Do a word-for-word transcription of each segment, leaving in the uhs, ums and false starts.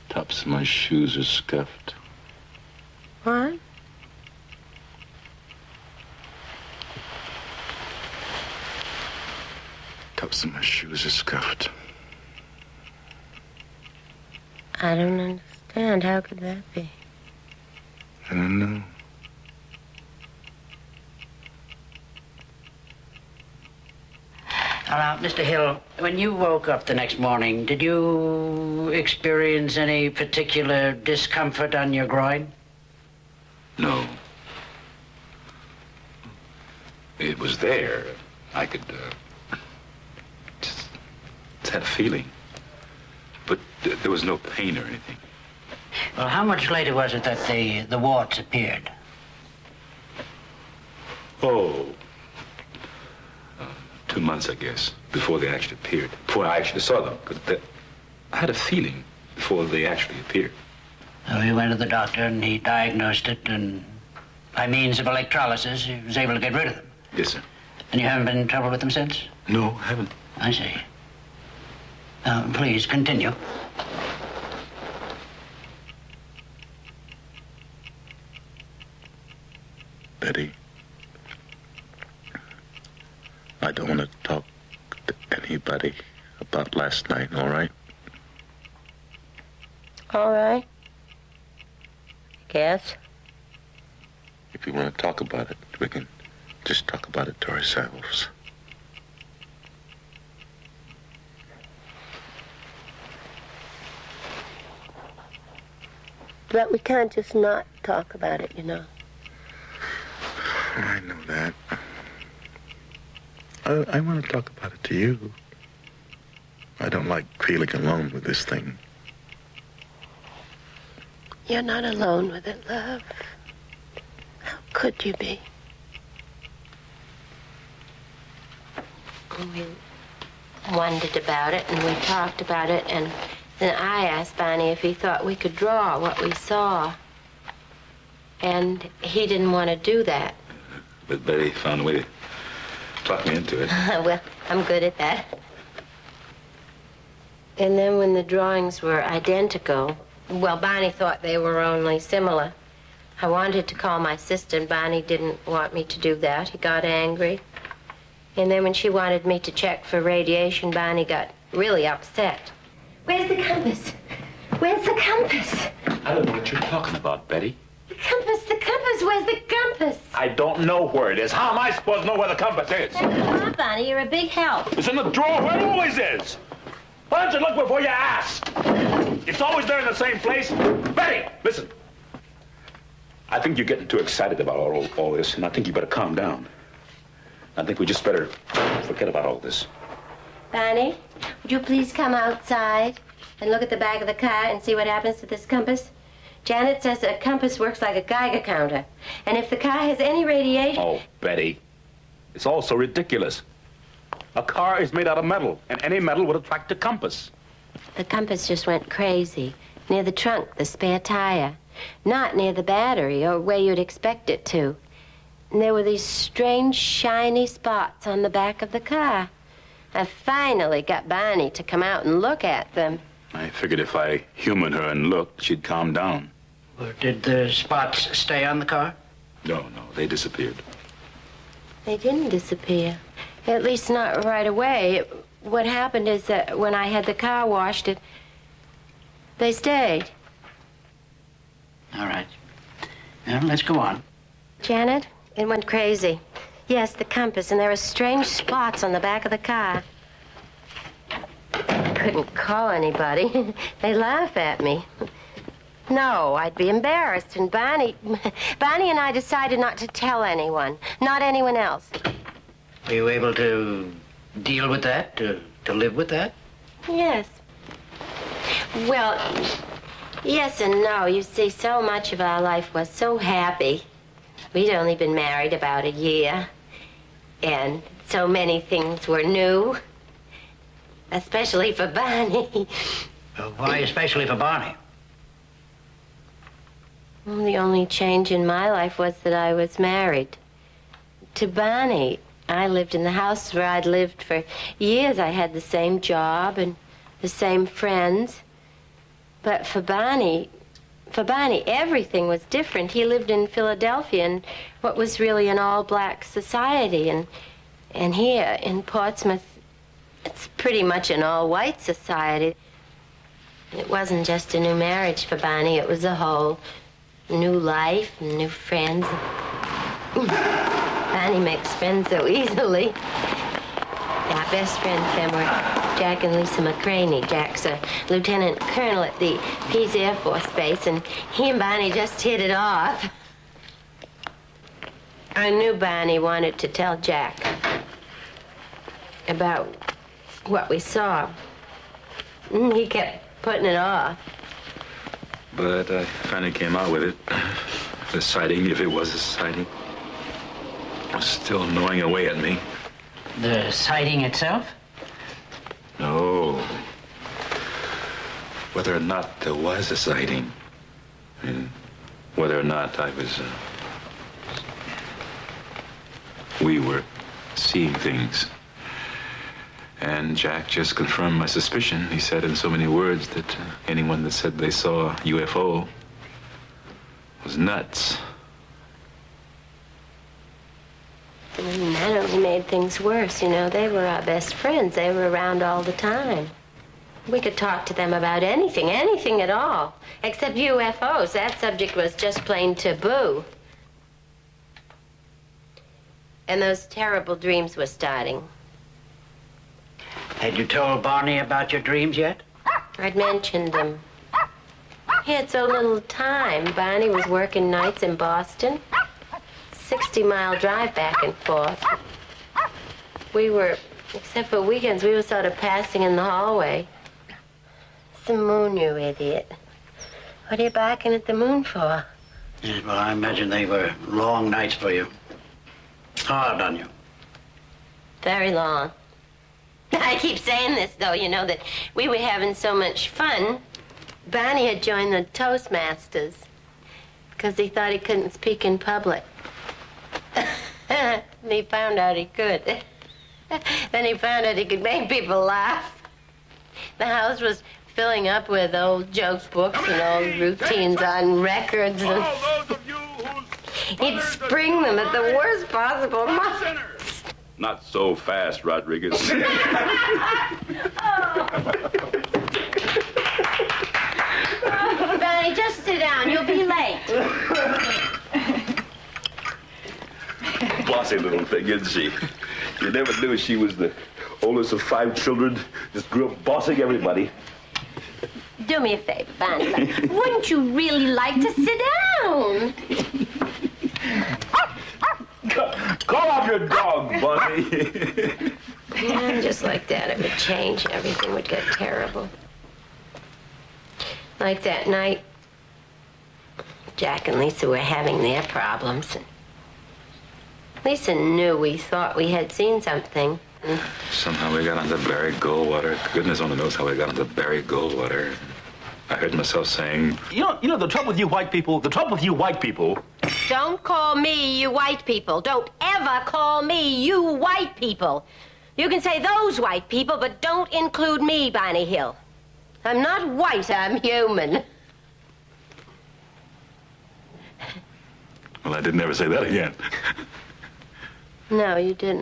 Tops of my shoes are scuffed. What? Tops of my shoes are scuffed. I don't understand. How could that be? I don't know. Now, Mister Hill, when you woke up the next morning, did you experience any particular discomfort on your groin? No. It was there. I could, uh, just, just had a feeling. But th- there was no pain or anything. Well, how much later was it that the, the warts appeared? Oh. Uh, two months, I guess, before they actually appeared. Before I actually saw them. Because I had a feeling before they actually appeared. So he went to the doctor and he diagnosed it, and by means of electrolysis, he was able to get rid of them. Yes, sir. And you haven't been in trouble with them since? No, I haven't. I see. Now, please, continue. Betty, I don't want to talk to anybody about last night, all right? All right. Guess. If you want to talk about it, we can just talk about it to ourselves. But we can't just not talk about it, you know. I know that. I, I want to talk about it to you. I don't like feeling alone with this thing. You're not alone with it, love. How could you be? We wondered about it, and we talked about it, and then I asked Bonnie if he thought we could draw what we saw. And he didn't want to do that. But Betty found a way to talk me into it. Well, I'm good at that. And then when the drawings were identical, well, Bonnie thought they were only similar. I wanted to call my sister, and Bonnie didn't want me to do that. He got angry. And then when she wanted me to check for radiation, Bonnie got really upset. Where's the compass? Where's the compass? I don't know what you're talking about, Betty. The compass, the compass, where's the compass? I don't know where it is. How am I supposed to know where the compass is? Come on, Bonnie, you're a big help. It's in the drawer where it always is. Why don't you look before you ask? It's always there in the same place. Betty, listen. I think you're getting too excited about all, all this, and I think you better calm down. I think we just better forget about all this. Bonnie, would you please come outside and look at the back of the car and see what happens to this compass? Janet says a compass works like a Geiger counter. And if the car has any radiation... Oh, Betty, it's all so ridiculous. A car is made out of metal, and any metal would attract a compass. The compass just went crazy. Near the trunk, the spare tire. Not near the battery, or where you'd expect it to. And there were these strange, shiny spots on the back of the car. I finally got Bonnie to come out and look at them. I figured if I humored her and looked, she'd calm down. Or did the spots stay on the car? No, no, they disappeared. They didn't disappear. At least not right away. It, what happened is that when I had the car washed, it, they stayed. All right. Now, let's go on. Janet, it went crazy. Yes, the compass, and there are strange spots on the back of the car. I couldn't call anybody. They laugh at me. No, I'd be embarrassed, and Bonnie... Bonnie and I decided not to tell anyone, not anyone else. Were you able to deal with that, to, to live with that? Yes. Well, yes and no. You see, so much of our life was so happy. We'd only been married about a year, and so many things were new, especially for Bonnie. Uh, why especially for Bonnie? Well, the only change in my life was that I was married to Bonnie. I lived in the house where I'd lived for years. I had the same job and the same friends. But for Barney, for Barney, everything was different. He lived in Philadelphia in what was really an all-black society. And, and here in Portsmouth, it's pretty much an all-white society. It wasn't just a new marriage for Barney. It was a whole new life, new friends. Barney makes friends so easily. Our best friends then were Jack and Lisa McCraney. Jack's a lieutenant colonel at the Pease Air Force Base, and he and Barney just hit it off. I knew Barney wanted to tell Jack about what we saw. He kept putting it off. But I finally came out with it. The sighting, if it was a sighting, was still gnawing away at me. The sighting itself? No. Whether or not there was a sighting, and whether or not I was, uh, we were seeing things. And Jack just confirmed my suspicion. He said in so many words that uh, anyone that said they saw a U F O was nuts. And that only made things worse, you know. They were our best friends. They were around all the time. We could talk to them about anything, anything at all, except U F Os. That subject was just plain taboo. And those terrible dreams were starting. Had you told Barney about your dreams yet? I'd mentioned them. He had so little time. Barney was working nights in Boston. sixty-mile drive back and forth. We were, except for weekends, we were sort of passing in the hallway. It's the moon, you idiot. What are you barking at the moon for? Yes, well, I imagine they were long nights for you. Hard on you. Very long. I keep saying this, though, you know, that we were having so much fun. Barney had joined the Toastmasters because he thought he couldn't speak in public. And he found out he could. Then he found out he could make people laugh. The house was filling up with old joke books and old routines on records. And he'd spring them at the worst possible moments. Not so fast, Rodriguez. Barney, just sit down. You'll be late. Bossy little thing, isn't she? You never knew she was the oldest of five children. Just grew up bossing everybody. Do me a favor, Barney. Wouldn't you really like to sit down? Call off your dog, Bossy. Yeah, just like that, it would change. Everything would get terrible. Like that night, Jack and Lisa were having their problems. Lisa knew we thought we had seen something. Somehow we got onto Barry Goldwater. Goodness only knows how we got onto Barry Goldwater. I heard myself saying, You know, you know, the trouble with you white people, the trouble with you white people. Don't call me you white people. Don't ever call me you white people. You can say those white people, but don't include me, Barney Hill. I'm not white, I'm human. well, I didn't ever say that again. No, you didn't.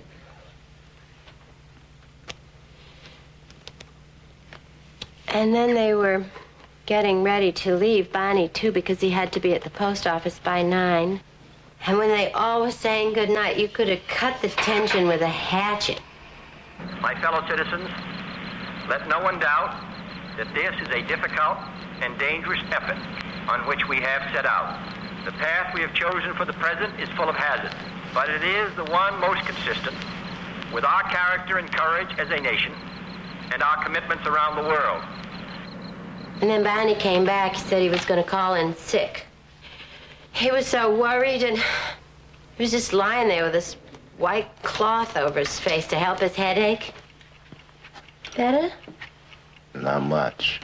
And then they were getting ready to leave, Barney, too, because he had to be at the post office by nine. And when they all were saying goodnight, you could have cut the tension with a hatchet. My fellow citizens, let no one doubt that this is a difficult and dangerous effort on which we have set out. The path we have chosen for the present is full of hazards, but it is the one most consistent with our character and courage as a nation and our commitments around the world. And then Barney came back. He said he was going to call in sick. He was so worried, and he was just lying there with this white cloth over his face to help his headache. Better? Not much.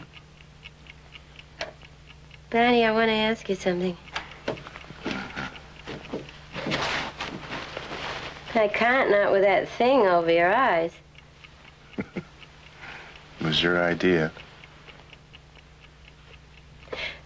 Barney, I want to ask you something. I can't, not with that thing over your eyes. It was your idea.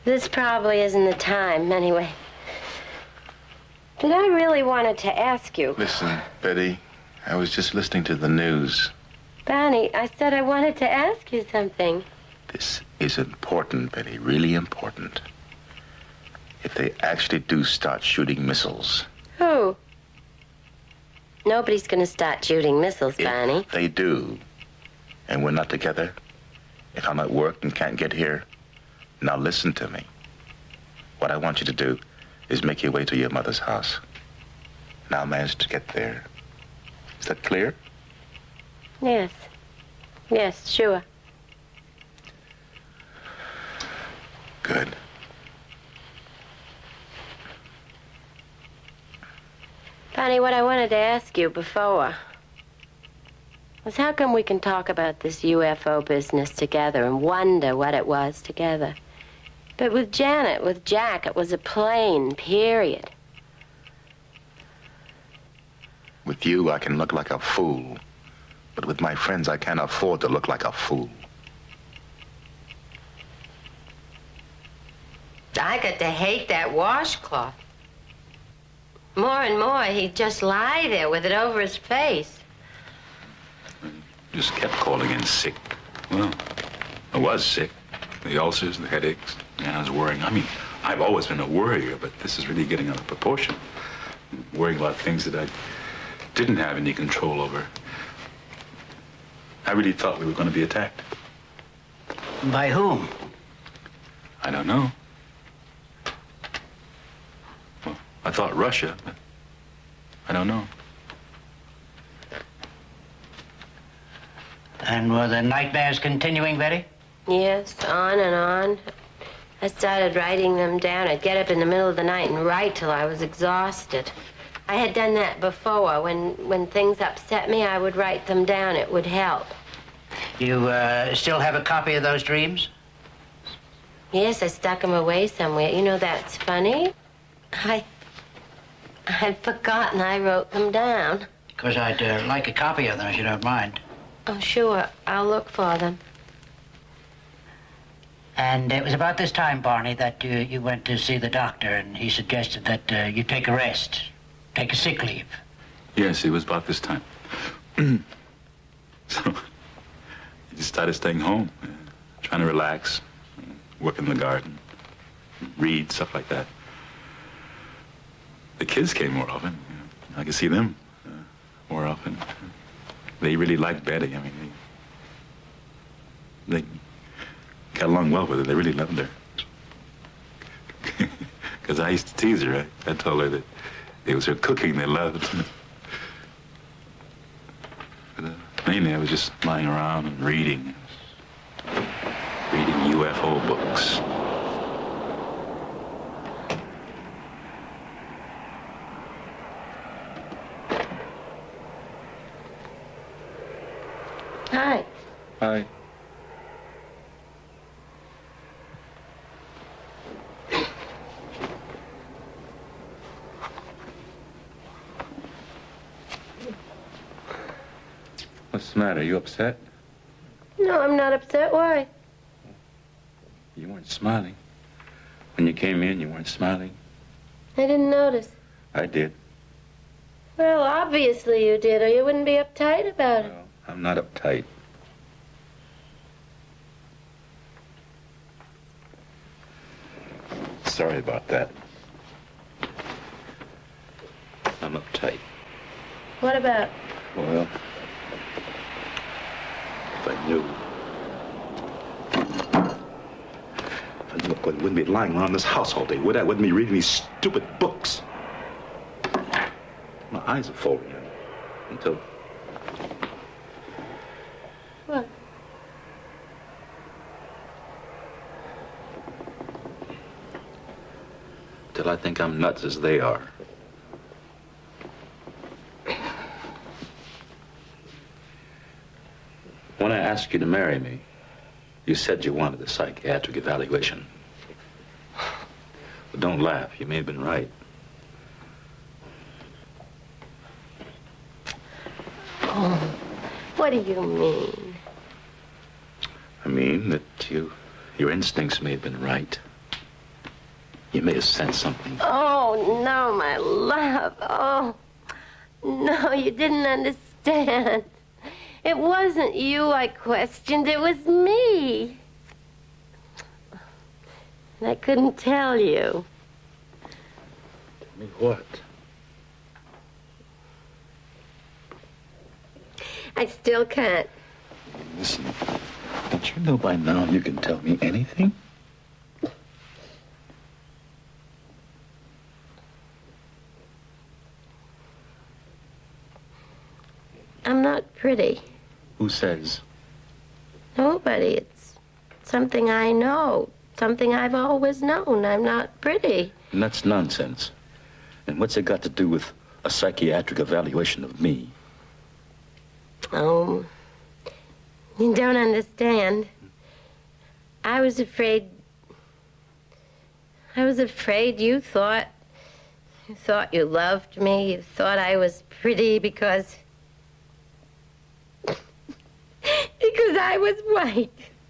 This probably isn't the time, anyway. But I really wanted to ask you. Listen, Betty, I was just listening to the news. Bonnie, I said I wanted to ask you something. This is important, Betty, really important. If they actually do start shooting missiles. Who? Nobody's gonna start shooting missiles, Bonnie. If they do, and we're not together, if I'm at work and can't get here, now listen to me. What I want you to do is make your way to your mother's house. Now manage to get there. Is that clear? Yes. Yes, sure. Good. Bonnie, what I wanted to ask you before was how come we can talk about this U F O business together and wonder what it was together? But with Janet, with Jack, it was a plane, period. With you, I can look like a fool. But with my friends, I can't afford to look like a fool. I got to hate that washcloth. More and more, he'd just lie there with it over his face. Just kept calling in sick. Well, I was sick. The ulcers, the headaches. Yeah, I was worrying. I mean, I've always been a worrier, but this is really getting out of proportion. Worrying about things that I didn't have any control over. I really thought we were going to be attacked. By whom? I don't know. Well, I thought Russia, but I don't know. And were the nightmares continuing, Betty? Yes, on and on. I started writing them down. I'd get up in the middle of the night and write till I was exhausted. I had done that before. When, when things upset me, I would write them down. It would help. You uh, still have a copy of those dreams? Yes, I stuck them away somewhere. You know, that's funny. I... I'd forgotten I wrote them down. Because I'd uh, like a copy of them, if you don't mind. Oh, sure. I'll look for them. And it was about this time, Barney, that uh, you went to see the doctor, and he suggested that uh, you take a rest, take a sick leave. Yes, it was about this time. So, I just started staying home, uh, trying to relax, uh, work in the garden, read, stuff like that. The kids came more often. You know, I could see them uh, more often. They really liked Betty. I mean, they, they got along well with her. They really loved her. Because I used to tease her. I, I told her that it was her cooking they loved. But, uh, mainly, I was just lying around and reading. Reading U F O books. Hi. Hi. What's the matter? You upset? No, I'm not upset. Why? You weren't smiling. When you came in, you weren't smiling. I didn't notice. I did. Well, obviously you did, or you wouldn't be uptight about it. Well, I'm not uptight. Sorry about that. I'm uptight. What about? Well, if I knew. If I knew I wouldn't be lying around this house all day, would I? Wouldn't be reading these stupid books. My eyes are folding until. What? Till I think I'm nuts as they are. When I asked you to marry me, you said you wanted a psychiatric evaluation. But don't laugh. You may have been right. Oh, what do you mean? I mean that you, your instincts may have been right. You may have sensed something. Oh, no, my love. Oh, no, you didn't understand. It wasn't you I questioned. It was me. And I couldn't tell you. Tell me what? I still can't. Listen, don't you know by now you can tell me anything? I'm not pretty. Who says? Nobody. It's something I know. Something I've always known. I'm not pretty. And that's nonsense. And what's it got to do with a psychiatric evaluation of me? Oh, you don't understand. I was afraid... I was afraid you thought... You thought you loved me. You thought I was pretty because... because I was white.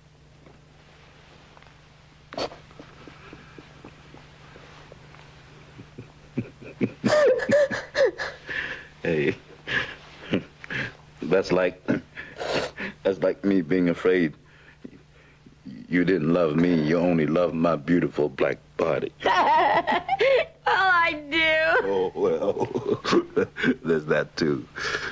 Hey, that's like, that's like me being afraid you didn't love me, you only loved my beautiful black body. Well, I do. Oh, well, there's that too.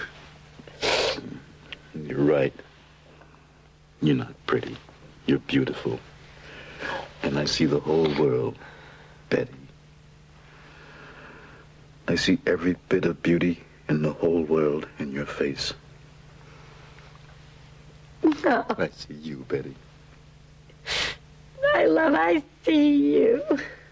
You're right. You're not pretty. You're beautiful. And I see the whole world, Betty. I see every bit of beauty in the whole world in your face. No. I see you, Betty. I love I see you.